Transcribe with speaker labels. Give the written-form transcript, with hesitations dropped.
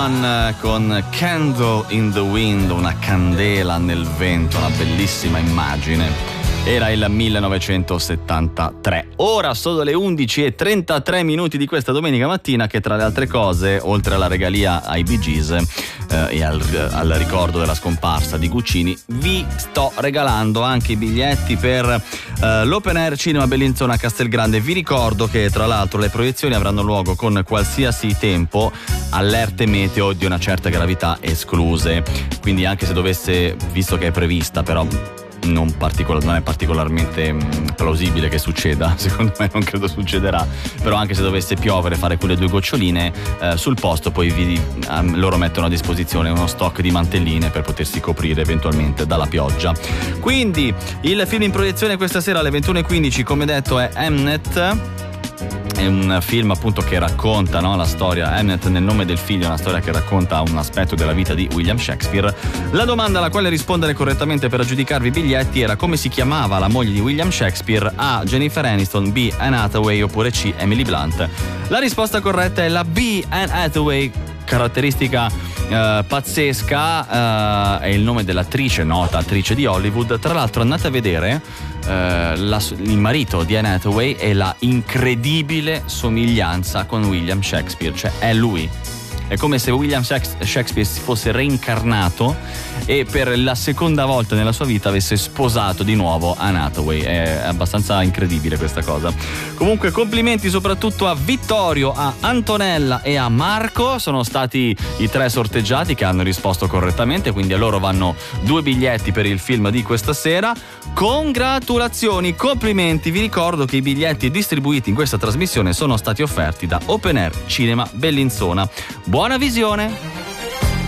Speaker 1: One con Candle in the Wind, una candela nel vento, una bellissima immagine. Era il 1973. Ora sono le 11:33 di questa domenica mattina, che tra le altre cose, oltre alla regalia ai Bee Gees e al ricordo della scomparsa di Guccini, vi sto regalando anche i biglietti per l'Open Air Cinema Bellinzona a Castelgrande. Vi ricordo che tra l'altro le proiezioni avranno luogo con qualsiasi tempo, allerte meteo di una certa gravità escluse, quindi anche se dovesse, visto che è prevista però non è particolarmente plausibile che succeda, secondo me non credo succederà, però anche se dovesse piovere, fare quelle 2 goccioline, sul posto poi loro mettono a disposizione uno stock di mantelline per potersi coprire eventualmente dalla pioggia. Quindi il film in proiezione questa sera alle 21:15, come detto, è Hamnet. È un film appunto che racconta, no, la storia, Hamnet nel nome del figlio, è una storia che racconta un aspetto della vita di William Shakespeare. La domanda alla quale rispondere correttamente per aggiudicarvi i biglietti era: come si chiamava la moglie di William Shakespeare? A. Jennifer Aniston, B. Anne Hathaway oppure C. Emily Blunt. La risposta corretta è la B. Anne Hathaway, caratteristica pazzesca, è il nome dell'attrice, nota attrice di Hollywood. Tra l'altro andate a vedere il marito di Anne Hathaway e la incredibile somiglianza con William Shakespeare, cioè è lui. È come se William Shakespeare si fosse reincarnato e per la seconda volta nella sua vita avesse sposato di nuovo Anne Hathaway. È abbastanza incredibile questa cosa. Comunque complimenti soprattutto a Vittorio, a Antonella e a Marco. Sono stati i 3 sorteggiati che hanno risposto correttamente, quindi a loro vanno 2 biglietti per il film di questa sera. Congratulazioni, complimenti. Vi ricordo che i biglietti distribuiti in questa trasmissione sono stati offerti da Open Air Cinema Bellinzona. Buona visione!